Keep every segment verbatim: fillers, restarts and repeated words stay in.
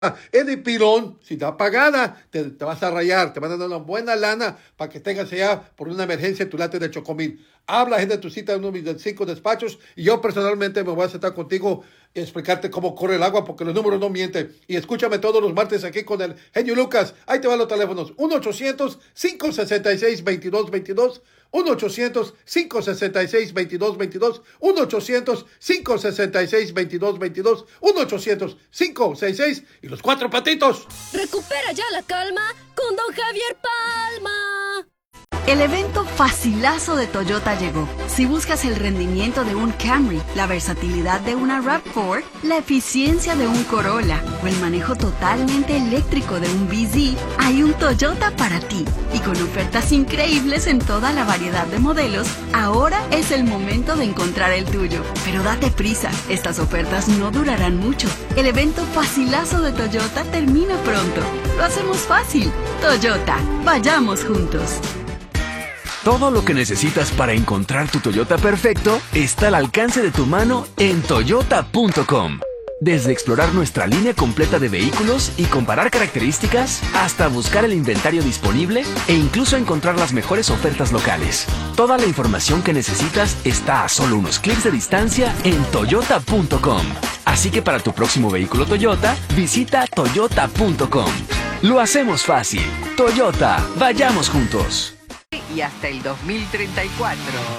Eddie Pilón, si está pagada, te, te vas a rayar, te van a dar una buena lana para que tengas allá por una emergencia tu late de Chocomil. Habla, agenda tu cita en uno de mis cinco despachos y yo personalmente me voy a sentar contigo y explicarte cómo corre el agua porque los números no mienten. Y escúchame todos los martes aquí con el genio Lucas. Ahí te van los teléfonos. uno ochocientos, cinco sesenta y seis, veintidós veintidós. uno ochocientos, cinco sesenta y seis, veintidós veintidós. uno ochocientos, cinco sesenta y seis, veintidós veintidós. uno ochocientos, cinco sesenta y seis y los cuatro patitos. Recupera ya la calma con Don Javier Palma. El evento facilazo de Toyota llegó. Si buscas el rendimiento de un Camry, la versatilidad de una RAV cuatro, la eficiencia de un Corolla o el manejo totalmente eléctrico de un B Z, hay un Toyota para ti. Y con ofertas increíbles en toda la variedad de modelos, ahora es el momento de encontrar el tuyo. Pero date prisa, estas ofertas no durarán mucho. El evento facilazo de Toyota termina pronto. Lo hacemos fácil. Toyota, vayamos juntos. Todo lo que necesitas para encontrar tu Toyota perfecto está al alcance de tu mano en toyota punto com. Desde explorar nuestra línea completa de vehículos y comparar características, hasta buscar el inventario disponible e incluso encontrar las mejores ofertas locales. Toda la información que necesitas está a solo unos clics de distancia en toyota punto com. Así que para tu próximo vehículo Toyota, visita toyota punto com. Lo hacemos fácil. Toyota, vayamos juntos. Y hasta el dos mil treinta y cuatro.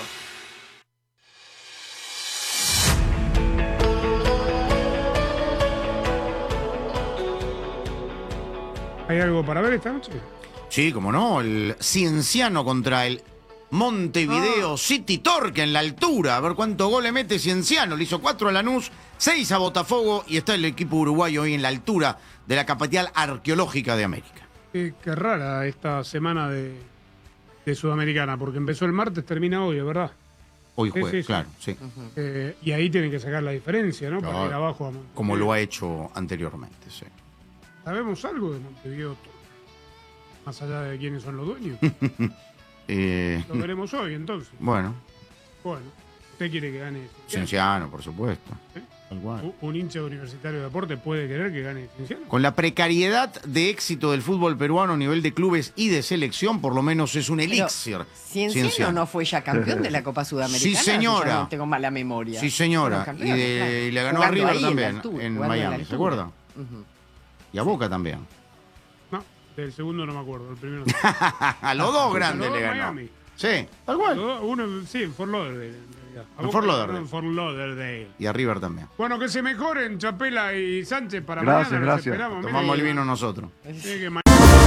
¿Hay algo para ver esta noche? Sí, como no, el Cienciano contra el Montevideo ah. City Torque en la altura. A ver cuánto gol le mete Cienciano. Le hizo cuatro a Lanús, seis a Botafogo y está el equipo uruguayo hoy en la altura de la capital arqueológica de América. Eh, qué rara esta semana de, de Sudamericana, porque empezó el martes, termina hoy, ¿verdad? Hoy jueves, sí, sí, claro, sí. sí. Uh-huh. eh, y ahí tienen que sacar la diferencia, ¿no? Para claro. ir abajo a Montevideo. Como lo ha hecho anteriormente, sí. ¿Sabemos algo de Montevideo? Más allá de quiénes son los dueños. eh, Lo veremos hoy, entonces. Bueno. Bueno, usted quiere que gane Cienciano, por supuesto. ¿Eh? Un, un hincha universitario de deporte puede querer que gane Cienciano. Con la precariedad de éxito del fútbol peruano a nivel de clubes y de selección, por lo menos es un elixir. Pero Cienciano, Cienciano no fue ya campeón de la Copa Sudamericana. Sí, señora. No tengo mala memoria. Sí, señora. Campeón, y, de, claro. y le ganó Jugando a River ahí, también, en, altura, en Miami, ¿se acuerda? Uh-huh. Y a Boca también. No, del segundo no me acuerdo, el primero. A los dos grandes los le dos ganó. Miami. Sí, tal cual. Dos, uno, sí, en Fort Lauderdale. En Fort Lauderdale. En Fort Lauderdale. Y a River también. Bueno, que se mejoren Chapela y Sánchez para gracias, mañana. Gracias, gracias. Tomamos el vino nosotros. Sí, que